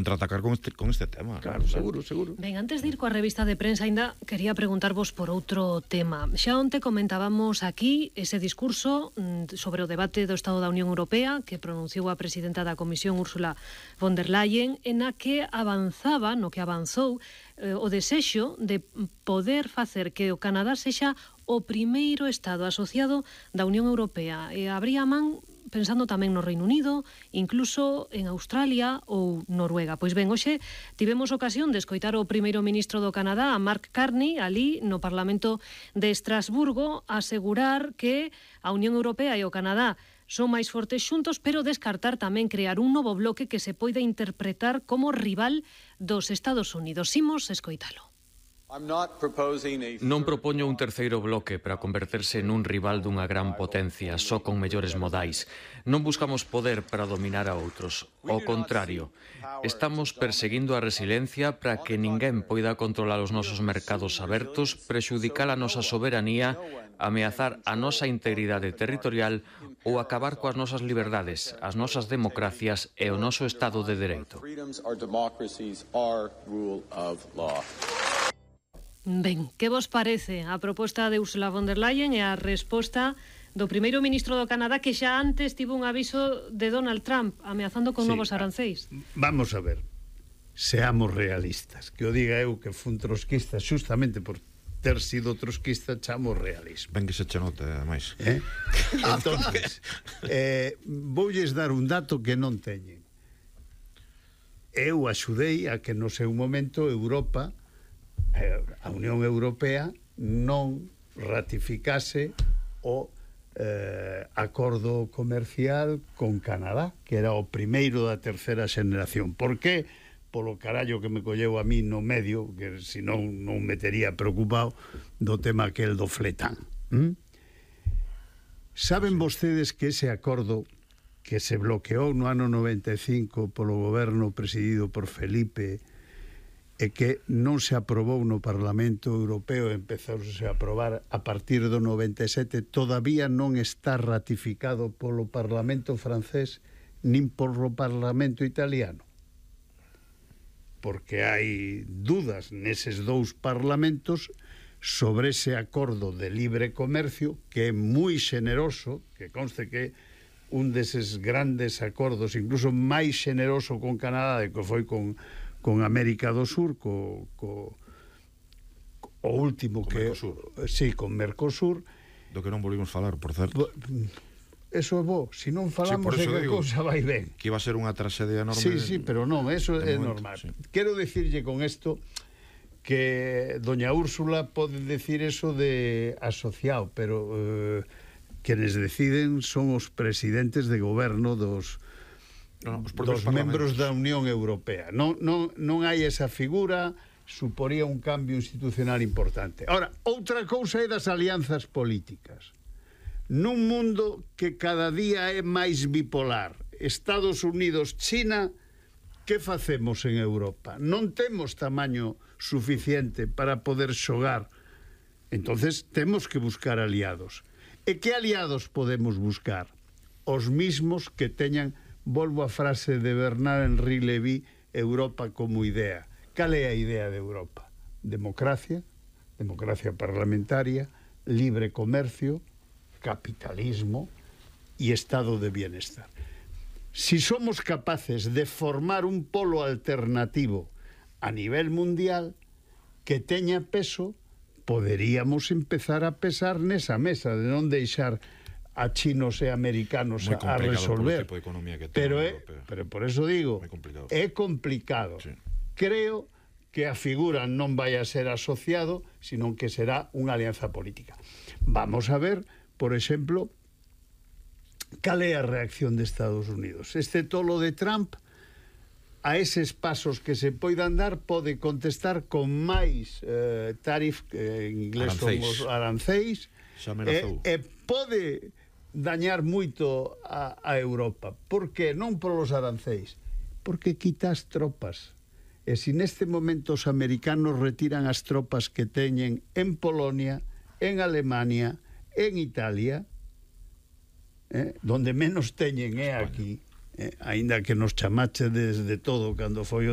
contraatacar con este tema. Claro, seguro. Ben, antes de ir coa revista de prensa, ainda quería preguntarvos por outro tema. Xa onte comentábamos aquí ese discurso sobre o debate do Estado da Unión Europea que pronunciou a presidenta da Comisión, Ursula von der Leyen, en a que avanzou o desexo de poder facer que o Canadá sexa o primeiro Estado asociado da Unión Europea. E abría man pensando tamén no Reino Unido, incluso en Australia ou Noruega. Pois ben, hoxe tivemos ocasión de escoitar o primeiro ministro do Canadá, a Mark Carney, ali no Parlamento de Estrasburgo, asegurar que a Unión Europea e o Canadá son máis fortes xuntos, pero descartar tamén crear un novo bloque que se poida interpretar como rival dos Estados Unidos. Imos escoitalo. Non propoño un terceiro bloque para converterse nun rival dunha gran potencia, só con mellores modais. Non buscamos poder para dominar a outros. Ao contrario, estamos perseguindo a resiliencia para que ninguén poida controlar os nosos mercados abertos, prexudicar a nosa soberanía, ameazar a nosa integridade territorial ou acabar coas nosas liberdades, as nosas democracias e o noso Estado de Dereito. Ben, que vos parece a proposta de Ursula von der Leyen e a resposta do primeiro ministro do Canadá, que xa antes tivo un aviso de Donald Trump ameazando con novos arancéis? Vamos a ver, seamos realistas. Que o diga eu que fun trotskista justamente por ter sido trotskista, chamo realismo. Ben que se che note, máis. Entonces, voulles dar un dato que non teñen. Eu axudei a que no seu momento Europa, a Unión Europea, non ratificase o acordo comercial con Canadá, que era o primeiro da terceira xeneración. Por que? Polo carallo que me colleu a mí no medio, que senón non me tería preocupado do tema aquel do fletán. Saben vostedes que ese acordo que se bloqueou no ano 95 polo goberno presidido por Felipe e que non se aprobou no Parlamento Europeo, empezouse a aprobar a partir do 97, todavía non está ratificado polo Parlamento francés nin polo Parlamento italiano, porque hai dudas neses dous parlamentos sobre ese acordo de libre comercio que é moi xeneroso, que conste que un deses grandes acordos, incluso máis xeneroso con Canadá de que foi con América do Sur, o último con que... Mercosur. Sí, con Mercosur. Do que non volvimos falar, por certo. Eso é bo, se non falamos sí, de que cousa vai ben. Que iba a ser unha traxedia enorme. Sí, pero non, eso é normal. Sí. Quero dicirlle con isto que doña Úrsula pode decir eso de asociado, pero quenes deciden son os presidentes de goberno dos membros da Unión Europea. Non hai esa figura, suporía un cambio institucional importante. Ahora, outra cousa é das alianzas políticas. Nun mundo que cada día é máis bipolar, Estados Unidos, China, que facemos en Europa? Non temos tamaño suficiente para poder xogar. Entonces, temos que buscar aliados. E que aliados podemos buscar? Os mismos que teñan, volvo a frase de Bernard-Henri Lévy, Europa como idea. Cal é a idea de Europa? Democracia parlamentaria, libre comercio, capitalismo e estado de bienestar. Si somos capaces de formar un polo alternativo a nivel mundial que teña peso, poderíamos empezar a pesar nesa mesa, de non deixar a chinos e americanos a resolver. Tipo de economía que pero por eso digo, é complicado. Sí. Creo que a figura non vai a ser asociado, sino que será unha alianza política. Vamos a ver, por exemplo, cal é a reacción de Estados Unidos. Este tolo de Trump, a eses pasos que se poidan dar, pode contestar con máis tarif, que en inglés somos arancéis, e pode dañar moito a Europa. Por que? Non polos arancéis, porque quita as tropas. E se neste momento os americanos retiran as tropas que teñen en Polonia, en Alemania, en Italia, donde menos teñen é aquí, aínda que nos chamache desde todo cando foi o